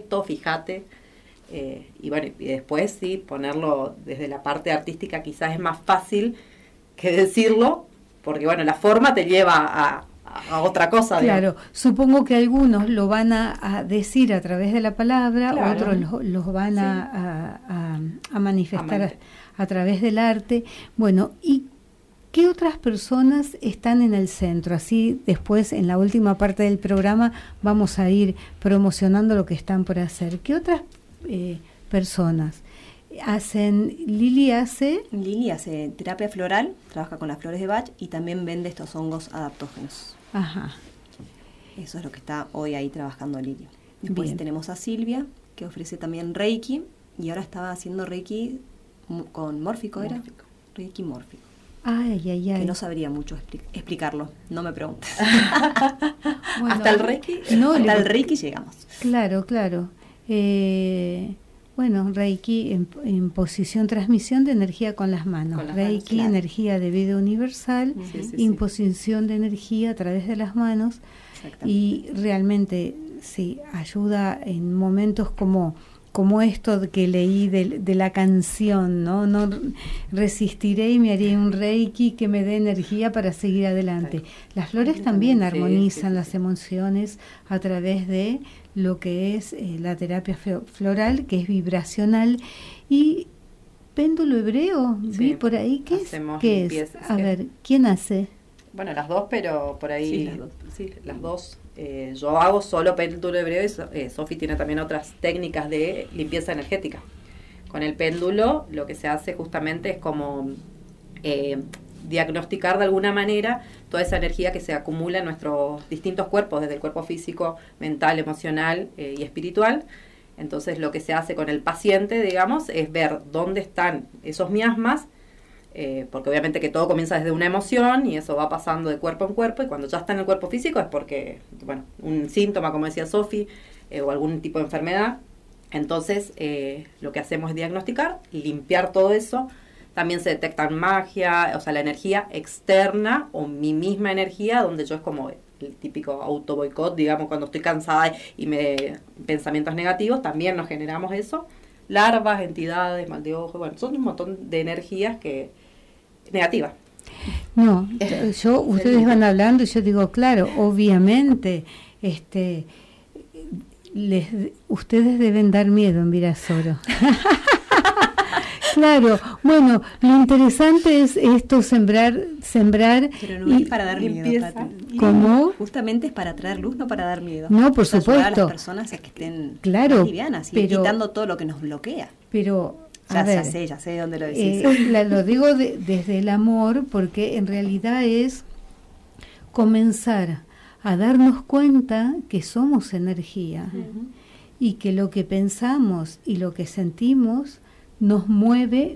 esto, fíjate. Y bueno, y después sí, ponerlo desde la parte artística quizás es más fácil que decirlo, porque bueno, la forma te lleva a otra cosa. Claro, digamos. Supongo que algunos lo van a decir a través de la palabra, claro. Otros los van sí. a manifestar a través del arte. Bueno, ¿y qué otras personas están en el centro? Así después, en la última parte del programa, vamos a ir promocionando lo que están por hacer. ¿Qué otras personas hacen? Lili hace terapia floral, trabaja con las flores de Bach y también vende estos hongos adaptógenos. Ajá. Eso es lo que está hoy ahí trabajando Lili. Después Bien. Tenemos a Silvia, que ofrece también Reiki, y ahora estaba haciendo Reiki con mórfico, ¿era? Reiki mórfico. Ay. Que no sabría mucho explicarlo, no me preguntes. Bueno, hasta el Reiki, el Reiki llegamos. Claro. Bueno, Reiki en posición transmisión de energía con las manos. Reiki, claro. Energía de vida universal, imposición de energía a través de las manos. Y realmente sí, ayuda en momentos como esto que leí de la canción, ¿no? No resistiré y me haré un Reiki que me dé energía para seguir adelante. Las flores también armonizan las emociones a través de lo que es la terapia floral, que es vibracional. Y péndulo hebreo, vi por ahí, ¿qué es? A ver, ¿quién hace? Bueno, las dos, pero por ahí, las dos. Yo hago solo péndulo hebreo y Sofi tiene también otras técnicas de limpieza energética. Con el péndulo lo que se hace justamente es como diagnosticar de alguna manera toda esa energía que se acumula en nuestros distintos cuerpos, desde el cuerpo físico, mental, emocional y espiritual. Entonces lo que se hace con el paciente, digamos, es ver dónde están esos miasmas, porque obviamente que todo comienza desde una emoción y eso va pasando de cuerpo en cuerpo, y cuando ya está en el cuerpo físico es porque, bueno, un síntoma, como decía Sofi, o algún tipo de enfermedad. Entonces lo que hacemos es diagnosticar, limpiar todo eso. También se detectan magia, o sea, la energía externa o mi misma energía, donde yo es como el típico auto boicot, digamos, cuando estoy cansada y pensamientos negativos, también nos generamos eso. Larvas, entidades, mal de ojo, bueno, son un montón de energías negativas. No, ustedes van hablando y yo digo, claro, obviamente, ustedes deben dar miedo en Virasoro. Claro, bueno, lo interesante es esto, sembrar. Pero no es para dar miedo, Pati. ¿Cómo? Justamente es para traer luz, no para dar miedo. No, por supuesto. Ayudar a las personas a que estén más livianas y quitando todo lo que nos bloquea. Pero, ya sé de dónde lo decís. Lo digo desde el amor, porque en realidad es comenzar a darnos cuenta que somos energía, y que lo que pensamos y lo que sentimos nos mueve,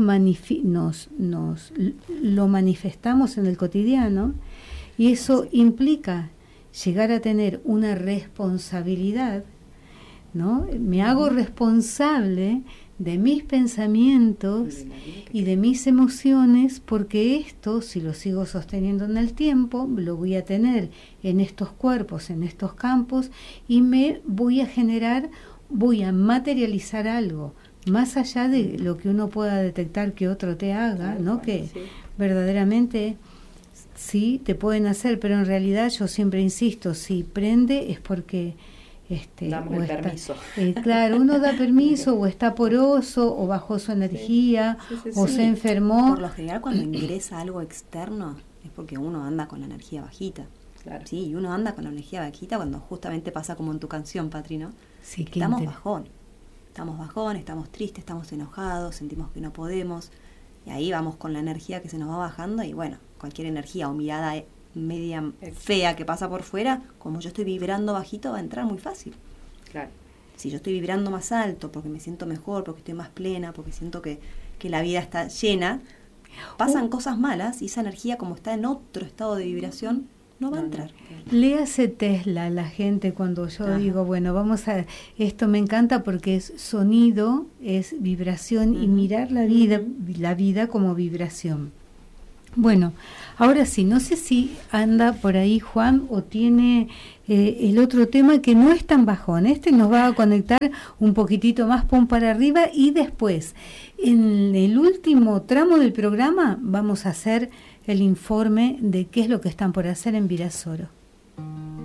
lo manifestamos en el cotidiano, y eso implica llegar a tener una responsabilidad, ¿no? Me hago responsable de mis pensamientos y de mis emociones, porque esto, si lo sigo sosteniendo en el tiempo, lo voy a tener en estos cuerpos, en estos campos, y me voy a materializar algo más allá de lo que uno pueda detectar que otro te haga, ¿no? Que verdaderamente sí te pueden hacer, pero en realidad yo siempre insisto, si prende es porque damos el permiso. Claro, uno da permiso, o está poroso, o bajó su energía, o se enfermó. Por lo general, cuando ingresa algo externo es porque uno anda con la energía bajita. Claro. Sí, y uno anda con la energía bajita cuando justamente pasa como en tu canción, Patri, ¿no? Sí, estamos bajón, estamos tristes, estamos enojados, sentimos que no podemos, y ahí vamos con la energía que se nos va bajando, y bueno, cualquier energía o mirada media fea que pasa por fuera, como yo estoy vibrando bajito, va a entrar muy fácil. Claro. Si yo estoy vibrando más alto, porque me siento mejor, porque estoy más plena, porque siento que la vida está llena, pasan cosas malas, y esa energía, como está en otro estado de vibración, no va a entrar. Léase Tesla, la gente, cuando yo digo, bueno, vamos a... Esto me encanta porque es sonido, es vibración, y mirar la vida como vibración. Bueno, ahora sí, no sé si anda por ahí Juan o tiene el otro tema que no es tan bajón. Este nos va a conectar un poquitito más, pum para arriba, y después, en el último tramo del programa, vamos a hacer el informe de qué es lo que están por hacer en Virasoro.